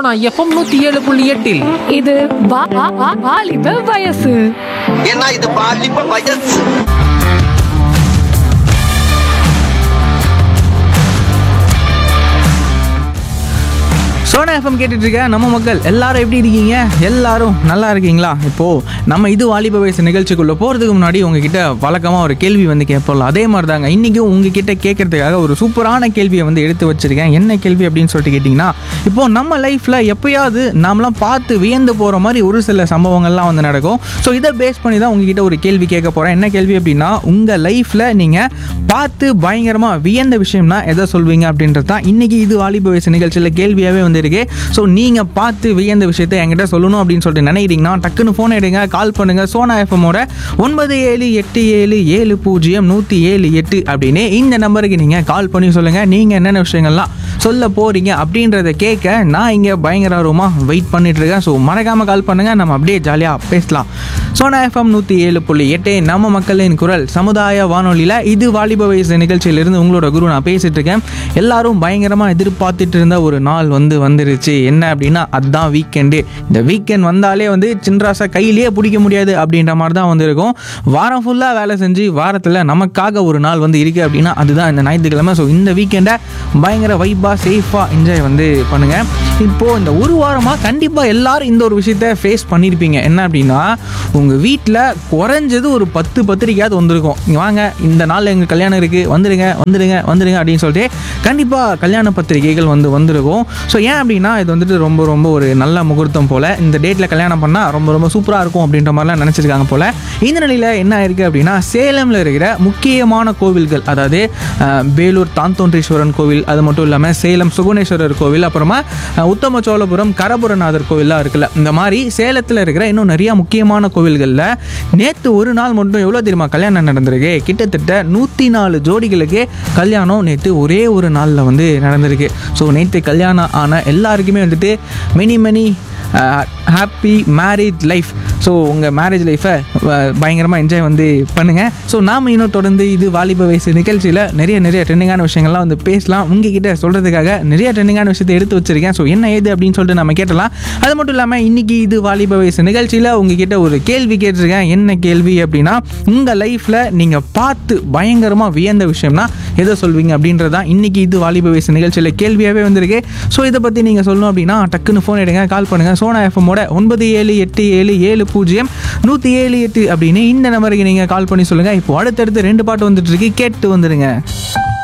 Sona FM 107.8. இது வாலிப வயசு. ஏன்னா இது பாலிப்ப வயசு. சோனா எஃப்எம் கேட்டுட்டு இருக்க நம்ம மக்கள் எல்லாரும் எப்படி இருக்கீங்க? எல்லாரும் நல்லா இருக்கீங்களா? இப்போது நம்ம இது வாலிப வயசு நிகழ்ச்சிக்குள்ளே போகிறதுக்கு முன்னாடி உங்ககிட்ட வழக்கமாக ஒரு கேள்வி வந்து கேட்போம்ல, அதே மாதிரி தாங்க இன்றைக்கும் உங்ககிட்ட கேட்கறதுக்காக ஒரு சூப்பரான கேள்வியை வந்து எடுத்து வச்சிருக்கேன். என்ன கேள்வி அப்படின்னு சொல்லிட்டு கேட்டிங்கன்னா, இப்போது நம்ம லைஃப்பில் எப்போயாவது நாமலாம் பார்த்து வியந்து போகிற மாதிரி ஒரு சில சம்பவங்கள்லாம் வந்து நடக்கும். ஸோ இதை பேஸ் பண்ணி தான் உங்ககிட்ட ஒரு கேள்வி கேட்க போகிறேன். என்ன கேள்வி அப்படின்னா, உங்கள் லைஃப்பில் நீங்கள் பார்த்து பயங்கரமாக வியந்த விஷயம்னா எதை சொல்வீங்க அப்படின்றது தான் இன்றைக்கி இது வாலிப வயசு நிகழ்ச்சியில் கேள்வியாகவே வந்து இருக்கு. ஸோ நீங்கள் பார்த்து வியந்த விஷயத்தை என்கிட்ட சொல்லணும் அப்படின்னு சொல்லிட்டு நினைக்கிறீங்கன்னா டக்குன்னு ஃபோன் எடுங்க, கால் பண்ணுங்கள். சோனா எஃப்எம்மோட 9787700178 அப்படின்னு இந்த நம்பருக்கு நீங்கள் கால் பண்ணி சொல்லுங்கள் நீங்கள் என்னென்ன விஷயங்கள்லாம் சொல்ல போகிறீங்க அப்படின்றத கேட்க நான் இங்கே பயங்கர ஆர்வமாக வெயிட் பண்ணிட்டுருக்கேன். ஸோ மறக்காமல் கால் பண்ணுங்கள், நம்ம அப்படியே ஜாலியாக பேசலாம். சோனா எஃப்எம் 107.8 நம்ம மக்களின் குரல் சமுதாய வானொலியில் இது வாலிப வயசு நிகழ்ச்சியிலிருந்து உங்களோட குரு நான் பேசிகிட்டு இருக்கேன். எல்லாரும் பயங்கரமாக எதிர்பார்த்துட்டு இருந்த ஒரு நாள் வந்துருச்சு. என்ன அப்படின்னா, அதுதான் வீக்கெண்டு. இந்த வீக்கெண்ட் வந்தாலே வந்து சின்ராசை கையிலேயே பிடிக்க முடியாது அப்படின்ற மாதிரி தான் வந்துருக்கும். வாரம் ஃபுல்லாக வேலை செஞ்சு வாரத்தில் நமக்காக ஒரு நாள் வந்து இருக்குது அப்படின்னா அதுதான் இந்த ஞாயிற்றுக்கிழமை. ஸோ இந்த வீக்கெண்டை பயங்கர வைப்பாக சேஃபாக என்ஜாய் வந்து பண்ணுங்கள். இப்போது இந்த ஒரு வாரமாக கண்டிப்பாக எல்லாரும் இந்த ஒரு விஷயத்தை ஃபேஸ் பண்ணியிருப்பீங்க. என்ன அப்படின்னா, உங்கள் வீட்டில் குறைஞ்சது ஒரு 10 பத்திரிக்கையாவது வந்திருக்கும். இங்கே வாங்க, இந்த நாளில் எங்கள் கல்யாணம் இருக்குது, வந்துடுங்க அப்படின்னு சொல்லிட்டு கண்டிப்பாக கல்யாண பத்திரிகைகள் வந்திருக்கும். ஸோ ஏன் அப்படின்னா, இது வந்துட்டு ரொம்ப ரொம்ப ஒரு நல்ல முகூர்த்தம் போல், இந்த டேட்டில் கல்யாணம் பண்ணால் ரொம்ப ரொம்ப சூப்பராக இருக்கும் அப்படின்ற மாதிரிலாம் நினச்சிருக்காங்க போல். இந்த நிலையில் என்ன ஆயிருக்கு அப்படின்னா, சேலமில் இருக்கிற முக்கியமான கோவில்கள், அதாவது வேலூர் தான்தோன்றீஸ்வரன் கோவில், அது மட்டும் இல்லாமல் சேலம் சுகுணேஸ்வரர் கோவில், அப்புறமா உத்தமச்சோழபுரம் கரபுரநாதர் கோவில்லாம் இருக்குல்ல, இந்த மாதிரி சேலத்தில் இருக்கிற இன்னும் நிறைய முக்கியமான கோவில்களில் நேற்று ஒரு நாள் மட்டும் எவ்வளோ தெரியுமா கல்யாணம் நடந்திருக்கு? கிட்டத்தட்ட 104 ஜோடிகளுக்கு கல்யாணம் நேற்று ஒரே ஒரு நாளில் வந்து நடந்திருக்கு. ஸோ நேற்று கல்யாணம் ஆன எல்லாருக்குமே வந்துட்டு many happy marriage life. So உங்கள் மேரேஜ் லைஃப்பை பயங்கரமாக என்ஜாய் வந்து பண்ணுங்கள். ஸோ நாம் இன்னும் தொடர்ந்து இது வாலிப வயசு நிகழ்ச்சியில் நிறைய ட்ரெண்டிங்கான விஷயங்கள்லாம் வந்து பேசலாம். உங்ககிட்ட சொல்கிறதுக்காக நிறைய ட்ரெண்டிங்கான விஷயத்தை எடுத்து வச்சுருக்கேன். ஸோ என்ன ஏது அப்படின்னு சொல்லிட்டு நம்ம கேட்டலாம். அது மட்டும் இல்லாமல் இன்றைக்கி இது வாலிப வயசு நிகழ்ச்சியில் உங்ககிட்ட ஒரு கேள்வி கேட்டிருக்கேன். என்ன கேள்வி அப்படின்னா, உங்கள் லைஃப்பில் நீங்கள் பார்த்து பயங்கரமாக வியந்த விஷயம்னா எதை சொல்வீங்க அப்படின்றது தான் இன்றைக்கி இது வாலிப வயசு நிகழ்ச்சியில் கேள்வியாகவே வந்திருக்கு. ஸோ இதை பற்றி நீங்கள் சொல்லணும் அப்படின்னா டக்குன்னு ஃபோன் எடுங்க, கால் பண்ணுங்கள். சோனா எஃப்எம்மோட 9787700178 அப்படின்னு இந்த நம்பருக்கு நீங்கள் கால் பண்ணி சொல்லுங்கள். இப்போ அடுத்தடுத்து 2 பாட்டு வந்துட்டு இருக்கு, கேட்டு வந்துடுங்க.